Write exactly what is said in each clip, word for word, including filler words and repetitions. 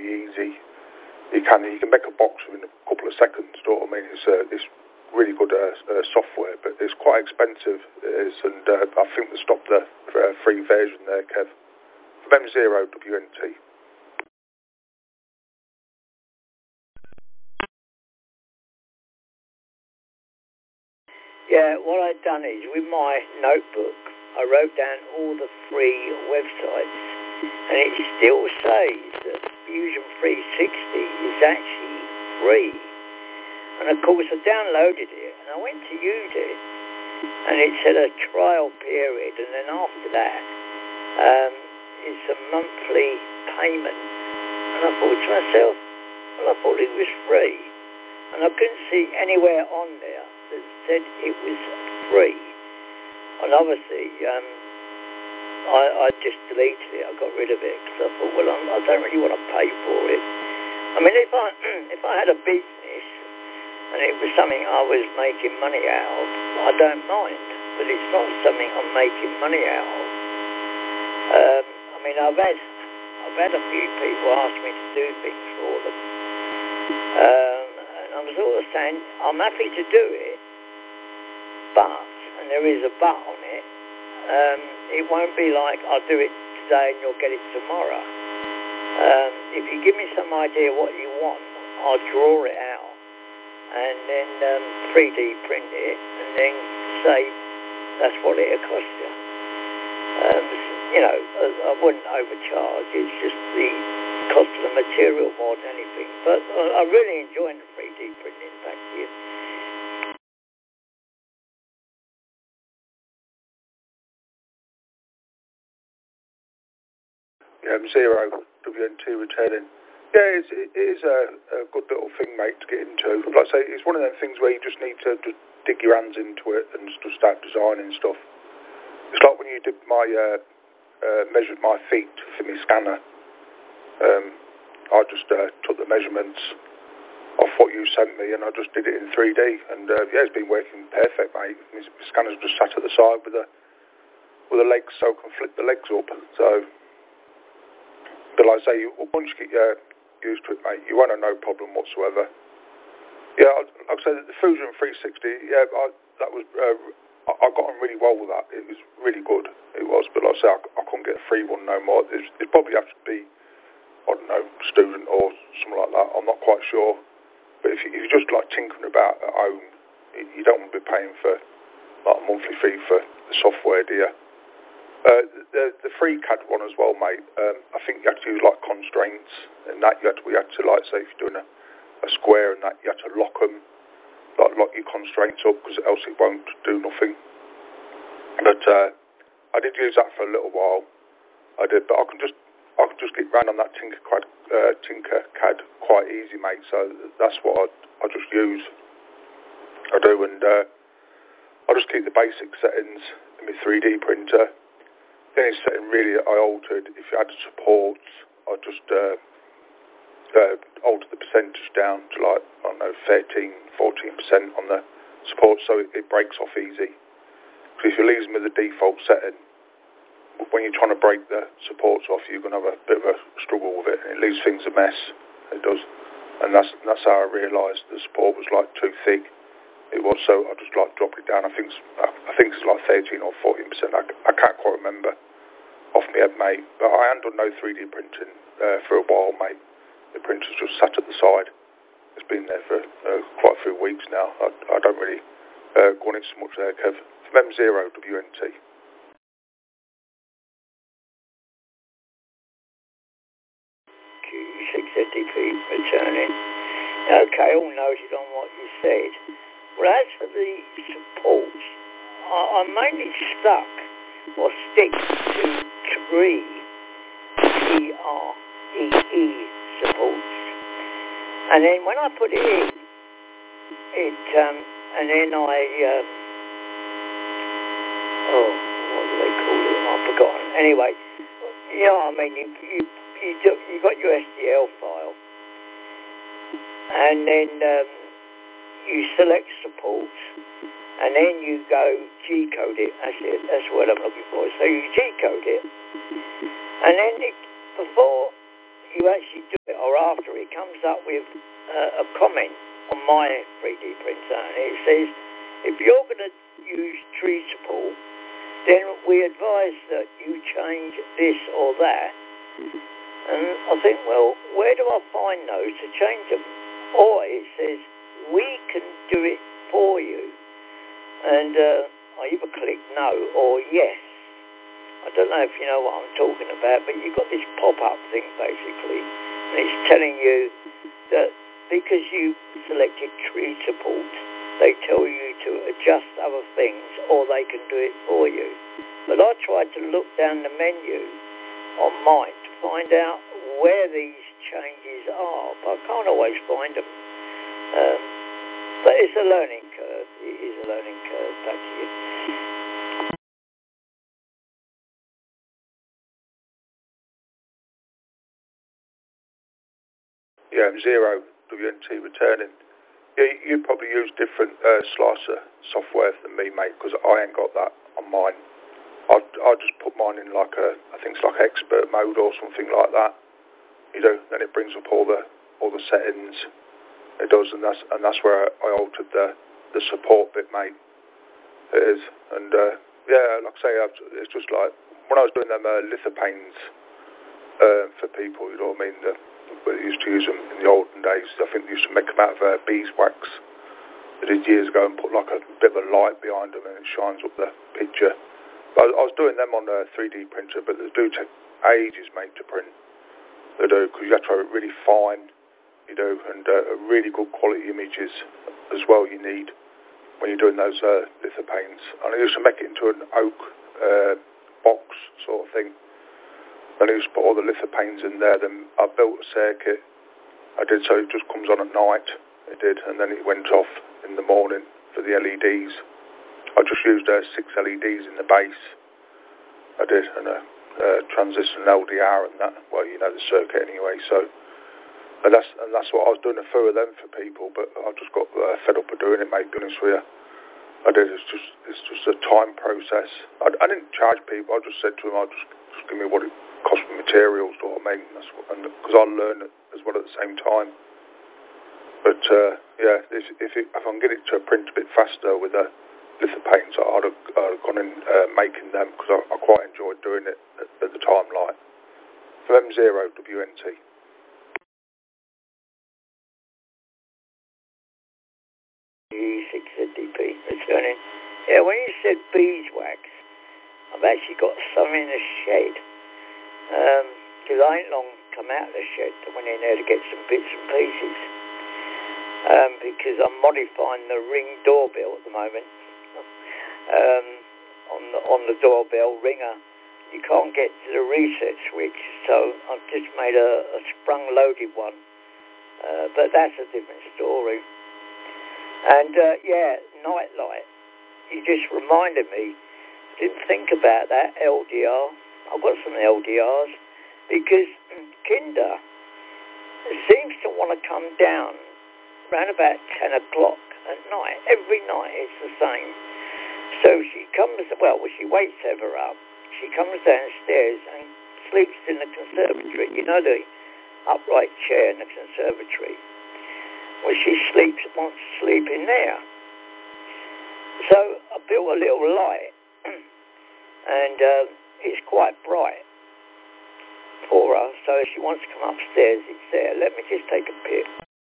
easy. You can you can make a box within a couple of seconds. You know what I mean? It's uh, it's really good uh, uh, software, but it's quite expensive. It is, and uh, I think they stopped the uh, free version there, Kev. From M zero W N T. Yeah, what I've done is, with my notebook, I wrote down all the free websites, and it still says that Fusion three sixty is actually free. And of course, I downloaded it, and I went to use it, and it said a trial period, and then after that, um, it's a monthly payment. And I thought to myself, well, I thought it was free, and I couldn't see anywhere on there that said it was free. And obviously, um, I, I just deleted it. I got rid of it because I thought, well, I'm, I don't really want to pay for it. I mean, if I if I had a business and it was something I was making money out of, I don't mind. But it's not something I'm making money out of. Um, I mean, I've had I've had a few people ask me to do things for them. Um, and I'm sort of saying, I'm happy to do it, but, and there is a but on it, um, it won't be like I'll do it today and you'll get it tomorrow. Um, if you give me some idea what you want, I'll draw it out and then um, three D print it and then say that's what it'll cost you. Um, you know, I, I wouldn't overcharge. It's just the cost of the material more than anything. But I, I really enjoy the three D printing. Thank you. Yeah, M zero W N T returning. Yeah, it's, it is a, a good little thing, mate, to get into. Like I say, it's one of them things where you just need to just dig your hands into it and just start designing stuff. It's like when you did my uh, uh, measured my feet for my scanner. Um, I just uh, took the measurements off what you sent me and I just did it in three D. And uh, yeah, it's been working perfect, mate. My, my scanner's just sat at the side with the with the legs so I can flip the legs up. So, but like I say, you, once you get uh, used to it, mate, you won't have no problem whatsoever. Yeah, like I say, the Fusion three sixty, yeah, I, that was, uh, I, I got on really well with that. It was really good. It was, but like I say, I, I couldn't get a free one no more. It, it probably has to be, I don't know, student or something like that. I'm not quite sure. But if, you, if you're just like tinkering about at home, you, you don't want to be paying for like a monthly fee for the software, do you? Uh, the the free C A D one as well, mate. Um, I think you have to use like constraints and that. You had to, we had to like say if you're doing a, a square and that, you have to lock them, like lock your constraints up because else it won't do nothing. But uh, I did use that for a little while. I did, but I can just I can just get round on that Tinkercad uh, Tinkercad quite easy, mate. So that's what I I just use. I do, and uh, I just keep the basic settings in my three D printer. The only setting really I altered, if you had supports, I just uh, uh, altered the percentage down to like, I don't know, thirteen, fourteen percent on the support so it, it breaks off easy. Because if you leave them with the default setting, when you're trying to break the supports off, you're going to have a bit of a struggle with it. It leaves things a mess. It does. And that's that's how I realised the support was like too thick. It was, so I just like dropped it down. I think it's, I think it's like thirteen or fourteen percent. I, I can't quite remember off my head, mate. But I haven't done no three D printing uh, for a while, mate. The printer's just sat at the side. It's been there for uh, quite a few weeks now. I, I don't really uh, go on it so much there, Kev. From M zero W N T. Q six eighty-three returning. Okay, all noted on what you said. Well, as for the supports, I, I'm mainly stuck or stick to three T R E E supports. And then when I put it in, it, um, and then I, um, oh, what do they call it? I've forgotten. Anyway, you know what I mean? You, you, you, do, you got your S T L file, and then um, you select supports, and then you go G-code it. That's it. That's what I'm looking for. So you G-code it, and then it, before you actually do it, I or after, it comes up with uh, a comment on my three D printer, and it says, if you're going to use tree support, then we advise that you change this or that. And I think, well, where do I find those to change them? Or it says, we can do it for you. And uh, I either click no or yes. I don't know if you know what I'm talking about, but you've got this pop-up thing, basically. And it's telling you that because you selected tree support, they tell you to adjust other things, or they can do it for you. But I tried to look down the menu on mine to find out where these changes are, but I can't always find them. Um, but it's a learning curve. It is a learning curve. Back to you. Yeah, Zero W N T returning. Yeah, you probably use different uh, slicer software than me, mate, because I ain't got that on mine. I I just put mine in like a, I think it's like expert mode or something like that. You know, then it brings up all the all the settings. It does, and that's and that's where I altered the the support bit, mate. It is, and uh, yeah, like I say, I've, it's just like when I was doing them uh, lithopanes uh, for people. You know what I mean? The, we used to use them in the olden days. I think they used to make them out of uh, beeswax. They did years ago and put like a bit of a light behind them and it shines up the picture. But I was doing them on a three D printer, but they do take ages, mate, to print. They do, because you have to have it really fine, you know, and uh, really good quality images as well you need when you're doing those uh, lithopanes. And I used to make it into an oak uh, box sort of thing. And I used to put all the lithopanes in there. Then I built a circuit. I did, so it just comes on at night. It did, and then it went off in the morning for the L E Ds. I just used uh, six L E Ds in the base. I did, and a, a transistor and L D R and that. Well, you know the circuit anyway. So, and that's and that's what I was doing a few of them for people. But I just got uh, fed up of doing it, mate. Be honest with you, I did. It's just it's just a time process. I, I didn't charge people. I just said to them, "I just just give me what it cost me materials." Do what I mean? That's what, and because I learn it as well at the same time. But uh, yeah, if if, it, if I can get it to print a bit faster with a lithopanes, I'd have, I'd have gone in uh, making them, because I, I quite enjoyed doing it at, at the time. Like for M zero W N T. E six D P returning. Yeah, when you said beeswax, I've actually got some in the shed. Because um, I ain't long come out of the shed. I went in there to get some bits and pieces. Um, because I'm modifying the Ring doorbell at the moment. um, on the on the doorbell ringer, you can't get to the reset switch, so I've just made a, a sprung-loaded one. Uh, but that's a different story. And uh, yeah, nightlight. You just reminded me. I didn't think about that L D R. I've got some L D Rs because Kinder seems to want to come down around about ten o'clock at night. Every night it's the same. So she comes, well, she wakes Ever up. She comes downstairs and sleeps in the conservatory. You know the upright chair in the conservatory? Well, she sleeps, wants to sleep in there. So I built a little light, and uh, it's quite bright for her. So if she wants to come upstairs, it's there. Let me just take a pic.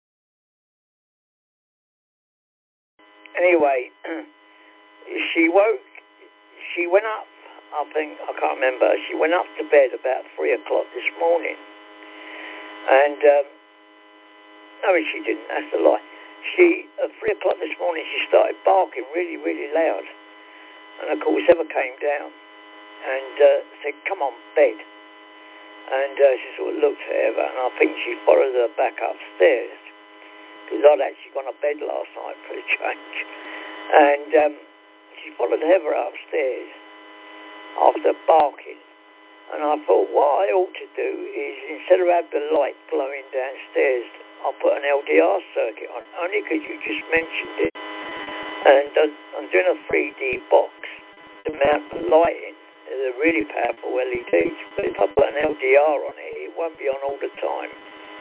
Anyway, she woke, she went up, I think, I can't remember, she went up to bed about three o'clock this morning. And, um, no, she didn't, that's a lie. She, at three o'clock this morning, she started barking really, really loud. And, of course, Ever came down and uh, said, come on, bed. And uh, she sort of looked at Ever, and I think she followed her back upstairs. Because I'd actually gone to bed last night for a change. And um, she followed Ever upstairs after barking. And I thought, what I ought to do is, instead of have the light glowing downstairs, I'll put an L D R circuit on, only because you just mentioned it. And uh, I'm doing a three D box to mount the lighting. They're really powerful L E Ds. But if I put an L D R on it, it won't be on all the time.